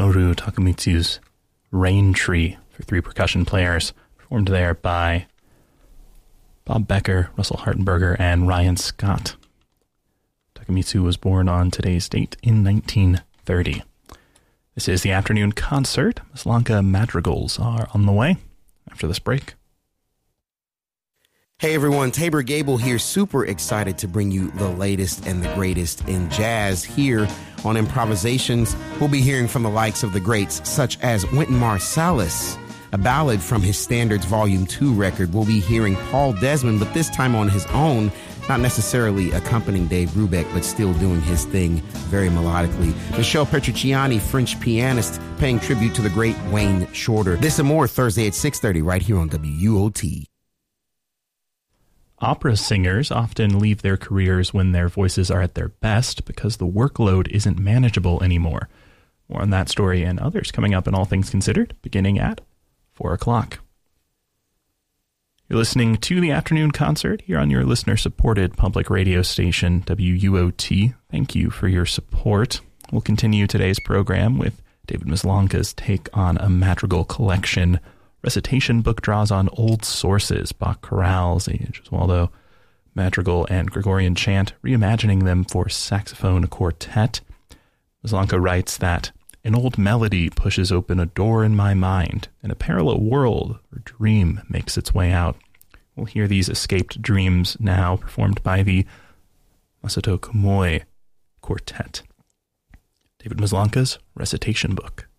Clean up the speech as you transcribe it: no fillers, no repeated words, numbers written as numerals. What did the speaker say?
Toru Takemitsu's Rain Tree for 3 percussion players, performed there by Bob Becker, Russell Hartenberger, and Ryan Scott. Takemitsu was born on today's date in 1930. This is the afternoon concert. Maslanka Madrigals are on the way after this break. Hey everyone, Tabor Gable here, super excited to bring you the latest and the greatest in jazz here on Improvisations. We'll be hearing from the likes of the greats such as Wynton Marsalis, a ballad from his Standards Volume 2 record. We'll be hearing Paul Desmond, but this time on his own, not necessarily accompanying Dave Brubeck, but still doing his thing very melodically. Michelle Petrucciani, French pianist, paying tribute to the great Wayne Shorter. This and more Thursday at 6:30 right here on WUOT. Opera singers often leave their careers when their voices are at their best because the workload isn't manageable anymore. More on that story and others coming up in All Things Considered, beginning at 4 o'clock. You're listening to the afternoon concert here on your listener-supported public radio station, WUOT. Thank you for your support. We'll continue today's program with David Maslanka's take on a madrigal collection. Recitation book draws on old sources, Bach chorales, Gesualdo madrigal, and Gregorian chant, reimagining them for saxophone quartet. Maslanka writes that an old melody pushes open a door in my mind, and a parallel world or dream makes its way out. We'll hear these escaped dreams now performed by the Masato Komoi Quartet. David Maslanka's Recitation Book.